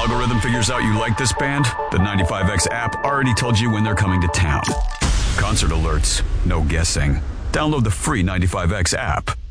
algorithm figures out you like this band, the 95X app already told you when they're coming to town. Concert alerts, no guessing. Download the free 95X app.